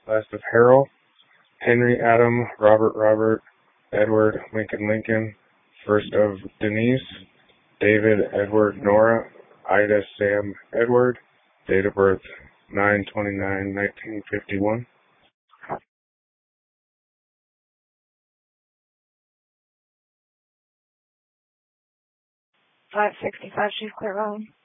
Last of Harold, Henry Adam, Robert, Edward Lincoln. First of Denise, David Edward Nora, Ida Sam Edward. Date of birth 9/29/1951. 565 Chief Clear Road.